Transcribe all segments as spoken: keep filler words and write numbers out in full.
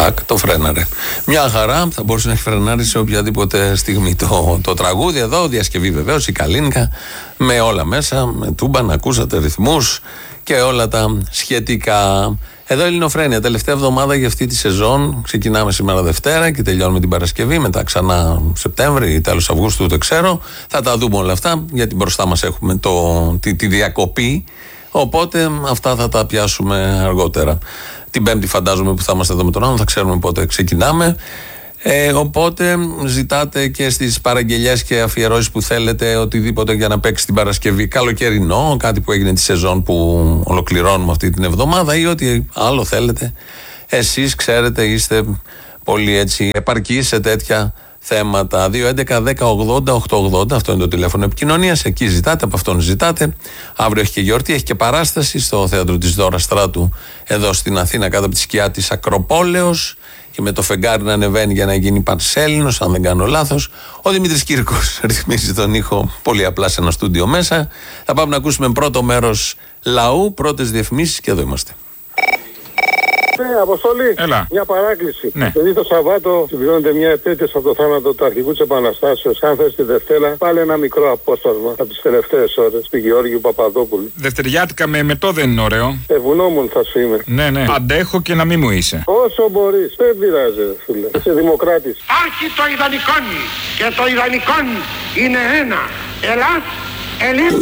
Τάκ, το φρέναρε. Μια χαρά, θα μπορούσε να έχει φρενάρει σε οποιαδήποτε στιγμή. Το, το τραγούδι εδώ, διασκευή βεβαίως, η Καλίνικα, με όλα μέσα, με τούμπα, να ακούσατε ρυθμούς και όλα τα σχετικά. Εδώ Ελληνοφρένεια, τελευταία εβδομάδα για αυτή τη σεζόν. Ξεκινάμε σήμερα Δευτέρα και τελειώνουμε την Παρασκευή. Μετά ξανά Σεπτέμβρη ή τέλος Αυγούστου, δεν ξέρω. Θα τα δούμε όλα αυτά, γιατί μπροστά μας έχουμε το, τη, τη διακοπή. Οπότε αυτά θα τα πιάσουμε αργότερα. Την Πέμπτη φαντάζομαι που θα είμαστε εδώ με τον άλλο, θα ξέρουμε πότε ξεκινάμε. Ε, οπότε ζητάτε και στις παραγγελιές και αφιερώσεις που θέλετε οτιδήποτε για να παίξει την Παρασκευή. Καλοκαιρινό, κάτι που έγινε τη σεζόν που ολοκληρώνουμε αυτή την εβδομάδα ή ό,τι άλλο θέλετε. Εσείς ξέρετε, είστε πολύ έτσι επαρκείς σε τέτοια θέματα. δύο έντεκα δέκα ογδόντα οκτακόσια ογδόντα, αυτό είναι το τηλέφωνο επικοινωνίας. Εκεί ζητάτε, από αυτόν ζητάτε. Αύριο έχει και γιορτή, έχει και παράσταση στο θέατρο της Δώρας Στράτου εδώ στην Αθήνα, κάτω από τη σκιά της Ακροπόλεως. Και με το φεγγάρι να ανεβαίνει για να γίνει πανσέλινος, αν δεν κάνω λάθος. Ο Δημήτρης Κύρκος ρυθμίζει τον ήχο πολύ απλά σε ένα στούντιο μέσα. Θα πάμε να ακούσουμε πρώτο μέρος λαού, πρώτες διαφημίσεις και εδώ είμαστε. Ναι, Αποστολή. Έλα. Μια παράκληση. Ναι. Δηλαδή το Σαββάτο συμπληρώνεται μια επέτειος από το θάνατο του αρχηγού της Επαναστάσεως. Αν θες τη Δευτέρα, πάλι ένα μικρό απόσπασμα από τις τελευταίες ώρες του Γεώργιου Παπαδόπουλου. Δευτεριάτικα με μετό δεν είναι ωραίο. Ευγνώμων θα σου είμαι. Ναι, ναι. Αντέχω και να μην μου είσαι. Όσο μπορείς. Δεν πειράζει, φίλε. Είσαι δημοκράτης. Άρχι το ιδανικόν και το ιδανικόν είναι ένα. Ελλάς, Ελλήν.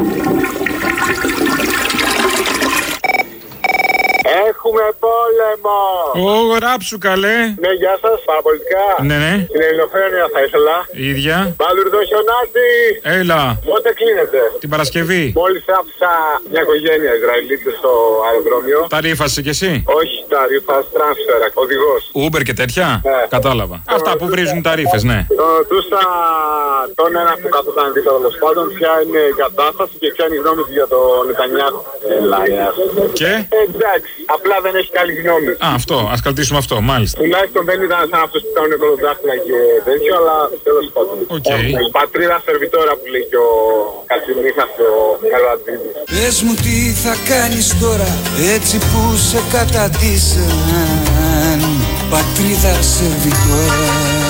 Έχουμε πόλεμο! Ω, γράψου καλέ. Ναι, γεια σας, παραπολιτικά. Ναι, ναι. Στην Ελληνοφρένεια θα ήθελα. Ίδια. Μπαλουρδό χιονάτι! Έλα. Πότε κλείνετε? Την Παρασκευή. Μόλις άφησα μια οικογένεια Ισραηλίτες στο αεροδρόμιο. Τα ρήφασε κι εσύ. Όχι, τα ρήφα τρансφερ, οδηγός. Uber και τέτοια. Ναι. Κατάλαβα. Αυτά που βρίζουν τα ρήφες, ναι. Το ρωτούσα τον ένα που καθόταν δίπλα τέλος πάντων ποια είναι η κατάσταση και ποια είναι η γνώμη του για τον Νετανιάχου. Και. Εντάξει, απλά δεν έχει καλή γνώμη. Α, αυτό. Ας κρατήσουμε αυτό, μάλιστα. Τουλάχιστον δεν ήταν σαν αυτούς που κάνουν κολοδάχτυλα και τέτοιο, αλλά τέλος πάντων. Οκ. Η πατρίδα σερβιτόρα που λέει και ο Κατσιμίχας και ο Καλατζίδης. Πες μου τι θα κάνεις τώρα, έτσι που σε καταντήσαν, πατρίδα σερβιτόρα.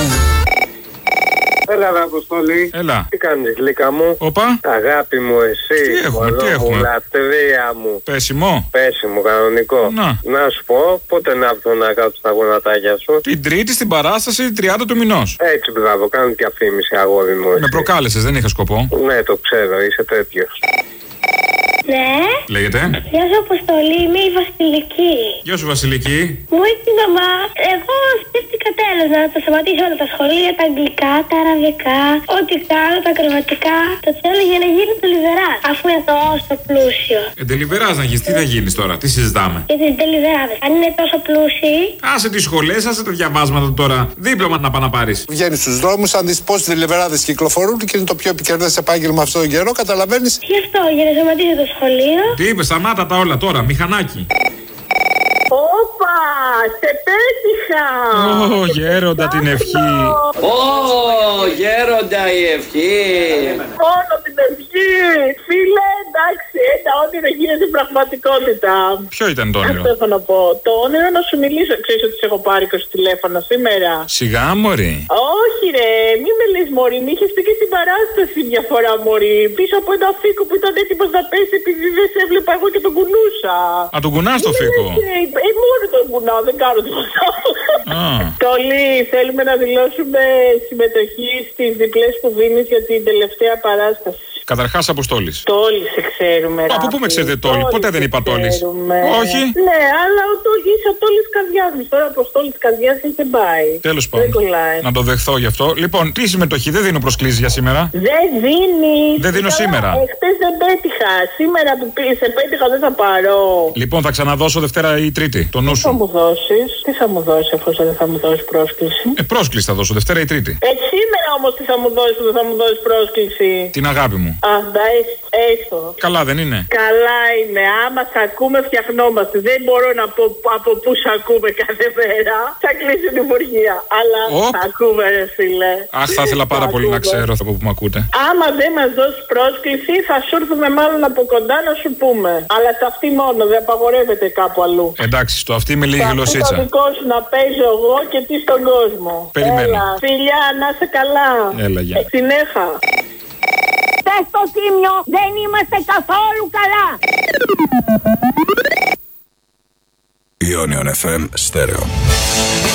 Έλα, ρε Αποστολή. Έλα. Τι κάνεις, Λίκα μου? Όπα. Αγάπη μου, εσύ. Τι έχουμε, μωρό τι έχουμε? μου, λατρεία μου. Πέσιμο. Πέσιμο, κανονικό. Να. Να σου πω, πότε να έρθω να κάτσω τα γονατάκια σου? Την Τρίτη στην παράσταση τριάντα του μηνός. Έτσι, μπράβο, κάνω και αφήμιση, αγόρι μου. Με εσύ. προκάλεσες, δεν είχα σκοπό. Ναι, το ξέρω, είσαι τέτοιος. Ναι. Λέγεται. Γεια σου Αποστολή, είμαι η Βασιλική. Γεια σου Βασιλική. Μου είπε η μαμά, εγώ σκέφτηκα τέλος να τα σταματήσω όλα τα σχολεία, τα αγγλικά, τα αραβικά, ό,τι κάνω, τα ακροβατικά, το θέλω για να γίνει τελιβεράς, αφού είναι τόσο πλούσιο. Ε, τελιβεράς να γίνεις, τι θα γίνεις τώρα, τι συζητάμε? Για τις τελιβεράδες, αν είναι τόσο πλούσιοι. Άσε τις σχολές, άσε τα διαβάσματα τώρα. Δίπλωμα να πάνε να πάρεις. Βγαίνεις στους δρόμους, αν δεις πόσοι τελιβεράδες κυκλοφορούν και είναι το πιο επικερδές επάγγελμα αυτόν τον καιρό, καταλαβαίνεις. Γι' αυτό, για να σταματήσω το σχολείο. Τι είπε, σταμάτα τα όλα τώρα, μηχανάκι. Όπα, σε πέτυχα! Ω, γέροντα την ευχή. Ω, γέροντα η ευχή. Μόνο την ευχή! Φίλε, εντάξει, ένα όνειρο γίνεται πραγματικότητα. Ποιο ήταν το όνειρο? Αυτό έχω να πω. Το όνειρο να σου μιλήσω. Ξέρεις ότι σε έχω πάρει είκοσι τηλέφωνα σήμερα. Σιγά, μωρή. Όχι ρε, μη με λες μωρή, μη είχες πει και στην παράσταση μια φορά μωρή. Πίσω από ένα φίκο που ήταν έτοιμος να πέσει επειδή δεν σε έβλεπα εγώ και τον κουνούσα. Α, τον κουνάς το φίκο. Ε, μόνο τον κουνάω, δεν κάνω τίποτα. Τόλι, θέλουμε να δηλώσουμε συμμετοχή στις διπλές που δίνεις για την τελευταία παράσταση. Καταρχάς Αποστόλης. Τόλι σε ξέρουμε. Από πού με ξέρετε Τόλι, ποτέ δεν είπα Τόλις. Όχι. Ναι, αλλά ο Τόλι είσαι ο Τόλις καρδιάς μου. Τώρα Αποστόλης καρδιάς δεν πάει. Τέλος πάντων. Να το δεχθώ γι' αυτό. Λοιπόν, τι συμμετοχή, δεν δίνω προσκλήσεις για σήμερα. Δεν δίνει. Δεν δίνω σήμερα. Εχθές δεν πέτυχα. Σήμερα που σε πέτυχα δεν θα πάρω. Λοιπόν, θα ξαναδώσω Δευτέρα ή Τρίτη. Το νου Τι σου. θα μου δώσεις, τι θα μου δώσεις αφού δεν θα μου δώσεις πρόσκληση? Ε, πρόσκληση θα δώσω Δευτέρα ή Τρίτη. Έτσι σήμερα όμως τι θα μου δώσεις που δεν θα μου δώσεις πρόσκληση? Την αγάπη μου. Α, εντάξει, έστω. Καλά δεν είναι? Καλά είναι. Άμα σ' ακούμε φτιαχνόμαστε. Δεν μπορώ να πω από πού σ' ακούμε κάθε μέρα. Θα κλείσει την υπουργεία. Αλλά Οπ. σ' ακούμε, ρε φίλε. Αχ, θα ήθελα πάρα Σ' πολύ να ακούμε. ξέρω από πού με ακούτε. Άμα δεν μας δώσει πρόσκληση, θα σου έρθουμε μάλλον από κοντά να σου πούμε. Αλλά σε αυτή μόνο, δεν απαγορεύεται κάπου αλλού. Εντάξει, στο αυτή με λίγη Αυτό το γλωσσίτσα. δικό σου να παίζω εγώ και τι στον κόσμο. Περιμένω. Έλα, φιλιά, να είσαι καλά. Έλα, γεια. Ε, συνέχα. Πες στο Τίμιο, δεν είμαστε καθόλου καλά. Ionion εφ εμ Stereo.